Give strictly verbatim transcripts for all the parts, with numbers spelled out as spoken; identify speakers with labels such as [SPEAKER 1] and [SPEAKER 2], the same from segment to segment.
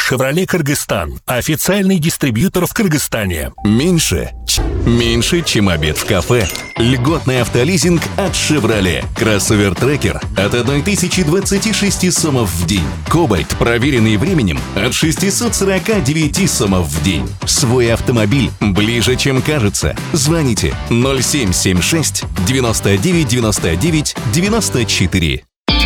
[SPEAKER 1] Chevrolet Кыргызстан. Официальный дистрибьютор в Кыргызстане.
[SPEAKER 2] Меньше, меньше, чем обед в кафе. Льготный автолизинг от Chevrolet. Кроссовер-трекер от тысячи двадцати шести сомов в день. Кобальт, проверенный временем, от шестисот сорока девяти сомов в день. Свой автомобиль ближе, чем кажется. Звоните ноль семь семь шесть девяносто девять девяносто девять девяносто четыре.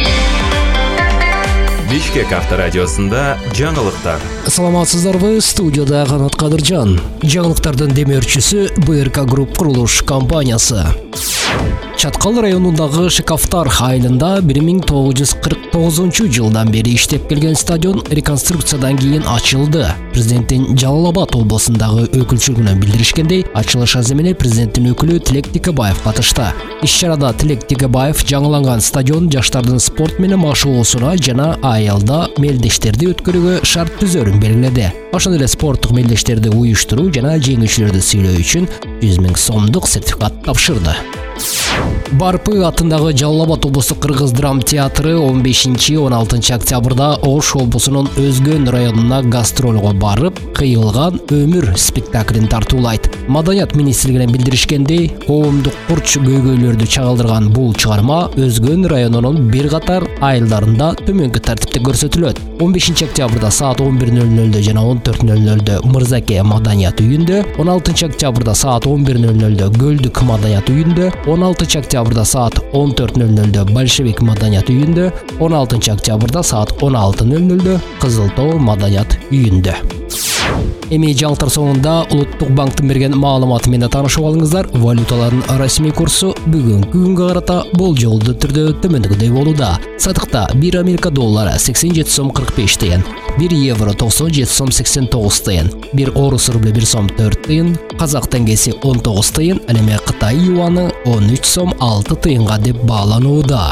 [SPEAKER 3] Бишкек авторадиосында жаңылыктар.
[SPEAKER 4] Саламатсыздарбы, студияда Канат Кадыржан. Жаңылыктардын демеушүсү бэ эр ка Групп курулуш компаниясы. Чаткал районундагы Шикафтар айылында бир миң тогуз жүз кырк тогузунчу жылдан бери иштеп келген стадион реконструкциядан кийин ачылды. Президенттин Жалал Абад облусундагы өкүлчүлүгүнөн билдиришкендей, ачылыш аземине президенттин өкүлү Тилек Текебаев катышты. Иш-чарада Тилек Текебаев жаңыланган стадион жаштардын спорт менен машыгуусуна жана айылда мелдештерди өткөрүүгө шарт түзөрүн белгиледи. Ошондой эле спорттук мелдештерди уюштуруу жана жеңүүчүлөрдү сыйлоо үчүн жүз миң сомдук сертификат тапшырды. Барпы атындагы Жалал Абад облустук кыргыз драм театры он бешинчи — он алтынчы октябрда Ош облусунун Өзгөн районуна гастролго барып, кыйылган өмүр спектаклин тартуулайт. Маданият министрлигинен билдиришкендей, коомдук курч көйгөйлөрдү чагылдырган бул чыгарма Өзгөн районунун бир катар айылдарында төмөнкү тартипте көрсөтүлөт. он бешинчи октябрда саат он бир ноль нольдө жана он төрт ноль нольдө Мырзаке маданият үйүндө, он алтынчы октябрда саат он бир ноль нольдө Көлдүк маданият үйүндө, он алтынчы октябрда саат он төрт ноль нольдө Большевик маданият үйүндө, он алтынчы октябрда саат он алты ноль нольдө Кызыл Тоо маданият үйүндө. Эми жаңылыктар соңунда Улуттук банктын берген маалыматы менен таанышып алыңыздар. Валюталардын расмий курсу бүгүнкү күнгө карата болжолдуу түрдө төмөндөгүдөй болууда. Сатыкта бир Америка доллары сексен жети сом кырк беш тыйын, бир евро токсон жети сом сексен тогуз тыйын, бир орус рубль бир сом төрт тыйын, казак теңгеси он тогуз тыйын, ал эми Кытай юаны он үч сом алты тыйынга деп бааланууда.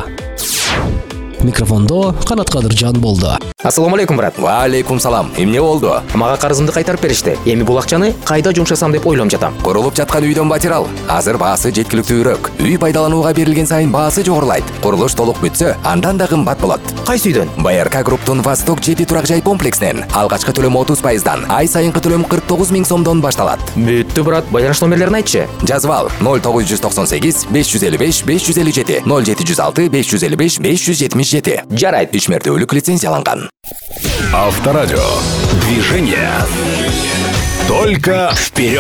[SPEAKER 4] Микрофондо Канат Кадыржан болду.
[SPEAKER 5] Ассаламу алейкум, брат.
[SPEAKER 6] Ва алейкум салам. Эмне болду?
[SPEAKER 5] Мага карызымды кайтарып беришти. Эми бул акчаны кайда жумшасам деп ойлоп жатам.
[SPEAKER 6] Курулуп жаткан үйдөн материал. Азыр баасы жеткиликтүүрөөк. Үй пайдаланууга берилген сайын баасы жогорулайт. Курулуш толук бүтсө, андан да кымбат болот.
[SPEAKER 5] Кайсы үйдөн?
[SPEAKER 6] бэ эр ка Групптун Восток жети турак жай комплекснен алгачкы төлөм отуз пайыздан, ай сайынкы төлөм кырк тогуз миң сомдон башталат.
[SPEAKER 5] Бүттү, брат. Байланыш номерлерин айтчы.
[SPEAKER 6] Жазып ал: ноль тогуз жүз токсон сегиз беш жүз элүү беш беш жүз элүү жети, ноль жети жүз алты беш жүз элүү беш беш жүз жетимиш жети.
[SPEAKER 5] Жарайт.
[SPEAKER 6] Үч мертөөлүк лицензияланган.
[SPEAKER 1] Авторадио. Движение. Только вперед.